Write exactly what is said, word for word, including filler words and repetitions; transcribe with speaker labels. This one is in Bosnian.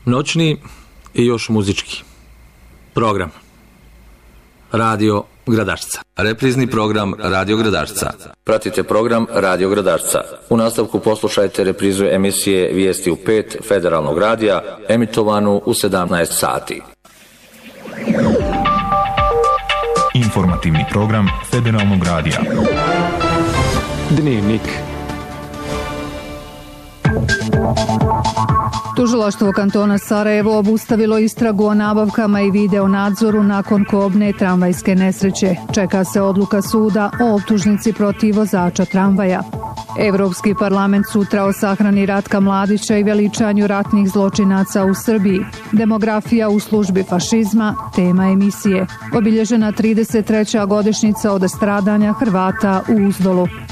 Speaker 1: Noćni i još muzički program Radio Gradašca.
Speaker 2: Reprizni program Radio Gradašca.
Speaker 3: Pratite program Radio Gradašca. U nastavku poslušajte reprizu emisije Vijesti u pet Federalnog radija, emitovanu u sedamnaest sati.
Speaker 4: Informativni program Federalnog radija.
Speaker 5: Dnevnik.
Speaker 6: Tužilaštvo kantona Sarajevo obustavilo istragu o nabavkama i video nadzoru nakon kobne tramvajske nesreće. Čeka se odluka suda o optužnici protiv vozača tramvaja. Evropski parlament sutra o sahrani Ratka Mladića i veličanju ratnih zločinaca u Srbiji. Demografija u službi fašizma, tema emisije. Obilježena trideset treća godišnjica od stradanja Hrvata u Uzdolu.